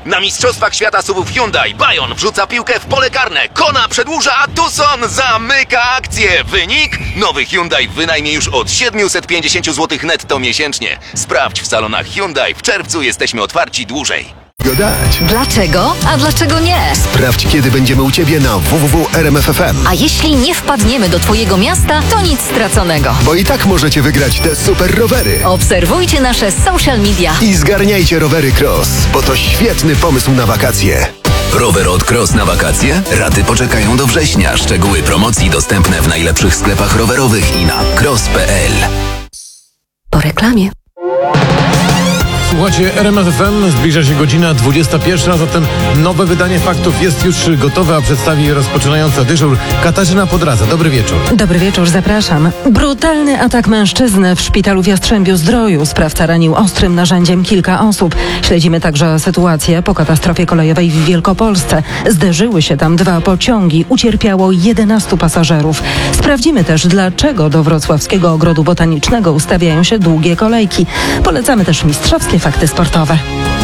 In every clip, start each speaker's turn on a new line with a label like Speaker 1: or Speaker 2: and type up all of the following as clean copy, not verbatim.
Speaker 1: Na Mistrzostwach Świata SUV-ów Hyundai Bayon wrzuca piłkę w pole karne, Kona przedłuża, a Tucson zamyka akcję. Wynik? Nowy Hyundai w wynajmie już od 750 zł netto miesięcznie. Sprawdź w salonach Hyundai. W czerwcu jesteśmy otwarci dłużej.
Speaker 2: Dać.
Speaker 3: Dlaczego? A dlaczego nie?
Speaker 2: Sprawdź, kiedy będziemy u Ciebie na www.rmf.fm.
Speaker 3: A jeśli nie wpadniemy do Twojego miasta, to nic straconego.
Speaker 2: Bo i tak możecie wygrać te super rowery.
Speaker 3: Obserwujcie nasze social media.
Speaker 2: I zgarniajcie rowery Cross, bo to świetny pomysł na wakacje.
Speaker 4: Rower od Cross na wakacje? Raty poczekają do września. Szczegóły promocji dostępne w najlepszych sklepach rowerowych i na cross.pl.
Speaker 3: Po reklamie.
Speaker 5: Słuchajcie, RMF FM, zbliża się godzina 21, a zatem nowe wydanie faktów jest już gotowe, a przedstawi rozpoczynająca dyżur Katarzyna Podradza. Dobry wieczór.
Speaker 6: Dobry wieczór, zapraszam. Brutalny atak mężczyzny w szpitalu w Jastrzębiu-Zdroju. Sprawca ranił ostrym narzędziem kilka osób. Śledzimy także sytuację po katastrofie kolejowej w Wielkopolsce. Zderzyły się tam 2 pociągi. Ucierpiało 11 pasażerów. Sprawdzimy też, dlaczego do Wrocławskiego Ogrodu Botanicznego ustawiają się długie kolejki. Polecamy też mistrzowskie fakty sportowe.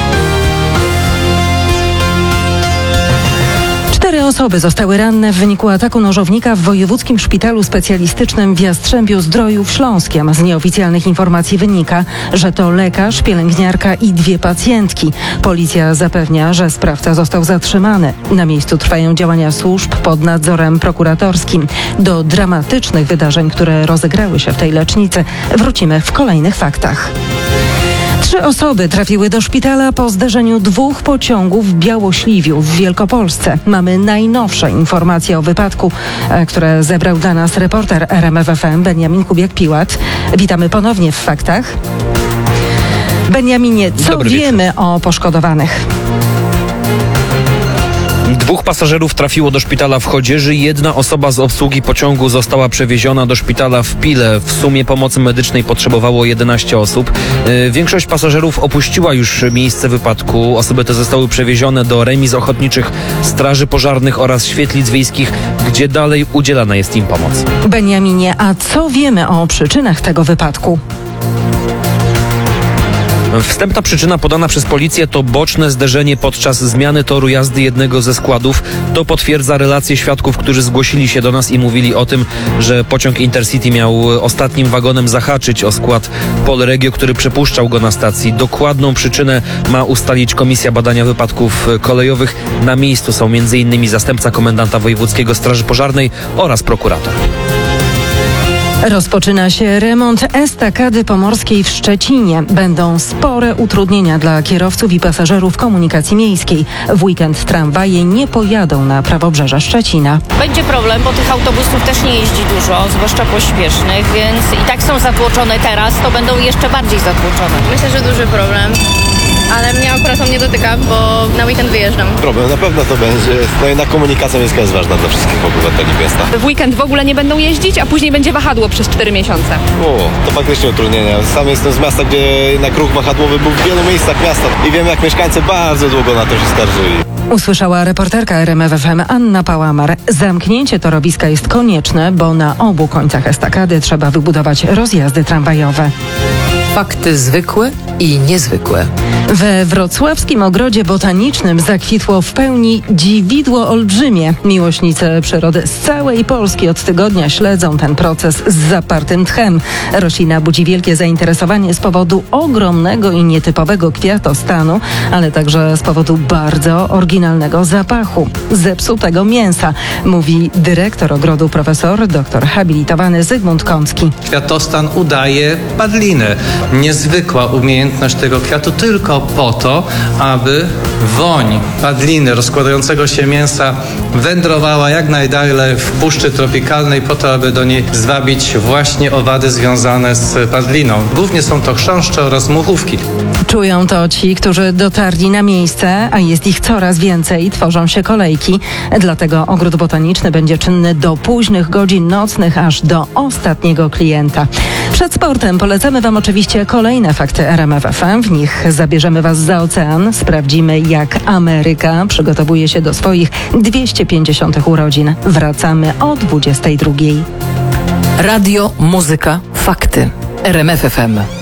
Speaker 6: 4 osoby zostały ranne w wyniku ataku nożownika w Wojewódzkim Szpitalu Specjalistycznym w Jastrzębiu-Zdroju w Śląskiem. Z nieoficjalnych informacji wynika, że to lekarz, pielęgniarka i 2 pacjentki. Policja zapewnia, że sprawca został zatrzymany. Na miejscu trwają działania służb pod nadzorem prokuratorskim. Do dramatycznych wydarzeń, które rozegrały się w tej lecznicy, wrócimy w kolejnych faktach. 3 osoby trafiły do szpitala po zderzeniu 2 pociągów w Białośliwiu w Wielkopolsce. Mamy najnowsze informacje o wypadku, które zebrał dla nas reporter RMF FM Beniamin Kubiak-Piłat. Witamy ponownie w faktach. Beniaminie, co wiemy o poszkodowanych?
Speaker 7: 2 pasażerów trafiło do szpitala w Chodzieży. 1 osoba z obsługi pociągu została przewieziona do szpitala w Pile. W sumie pomocy medycznej potrzebowało 11 osób. Większość pasażerów opuściła już miejsce wypadku. Osoby te zostały przewiezione do remiz ochotniczych straży pożarnych oraz świetlic wiejskich, gdzie dalej udzielana jest im pomoc.
Speaker 6: Beniaminie, a co wiemy o przyczynach tego wypadku?
Speaker 7: Wstępna przyczyna podana przez policję to boczne zderzenie podczas zmiany toru jazdy jednego ze składów. To potwierdza relacje świadków, którzy zgłosili się do nas i mówili o tym, że pociąg Intercity miał ostatnim wagonem zahaczyć o skład Polregio, który przepuszczał go na stacji. Dokładną przyczynę ma ustalić Komisja Badania Wypadków Kolejowych. Na miejscu są m.in. zastępca komendanta wojewódzkiego Straży Pożarnej oraz prokurator.
Speaker 6: Rozpoczyna się remont estakady pomorskiej w Szczecinie. Będą spore utrudnienia dla kierowców i pasażerów komunikacji miejskiej. W weekend tramwaje nie pojadą na prawobrzeże Szczecina.
Speaker 8: Będzie problem, bo tych autobusów też nie jeździ dużo, zwłaszcza pośpiesznych, więc i tak są zatłoczone teraz, to będą jeszcze bardziej zatłoczone.
Speaker 9: Myślę, że duży problem. Ale mnie akurat on nie dotyka, bo na weekend wyjeżdżam.
Speaker 10: Problem na pewno to będzie. No jednak komunikacja miejska jest ważna dla wszystkich obywateli miasta.
Speaker 9: W weekend w ogóle nie będą jeździć, a później będzie wahadło przez 4 miesiące.
Speaker 10: To faktycznie utrudnienia. Sam jestem z miasta, gdzie jednak ruch wahadłowy był w wielu miejscach miasta i wiem, jak mieszkańcy bardzo długo na to się skarżyli.
Speaker 6: Usłyszała reporterka RMF FM Anna Pałamar. Zamknięcie torowiska jest konieczne, bo na obu końcach estakady trzeba wybudować rozjazdy tramwajowe.
Speaker 11: Fakty zwykłe i niezwykłe.
Speaker 6: We Wrocławskim Ogrodzie Botanicznym zakwitło w pełni dziwidło olbrzymie. Miłośnicy przyrody z całej Polski od tygodnia śledzą ten proces z zapartym tchem. Roślina budzi wielkie zainteresowanie z powodu ogromnego i nietypowego kwiatostanu, ale także z powodu bardzo oryginalnego zapachu, zepsutego mięsa, mówi dyrektor ogrodu profesor, doktor habilitowany Zygmunt Kącki.
Speaker 12: Kwiatostan udaje padlinę. Niezwykła umiejętność tego kwiatu tylko po to, aby woń padliny rozkładającego się mięsa wędrowała jak najdalej w puszczy tropikalnej po to, aby do niej zwabić właśnie owady związane z padliną. Głównie są to chrząszcze oraz muchówki.
Speaker 6: Czują to ci, którzy dotarli na miejsce, a jest ich coraz więcej, tworzą się kolejki. Dlatego ogród botaniczny będzie czynny do późnych godzin nocnych, aż do ostatniego klienta. Przed sportem polecamy Wam oczywiście kolejne fakty RMF FM. W nich zabierzemy Was za ocean, sprawdzimy, jak Ameryka przygotowuje się do swoich 250 urodzin. Wracamy o 22:00.
Speaker 11: Radio, muzyka, fakty. RMF FM.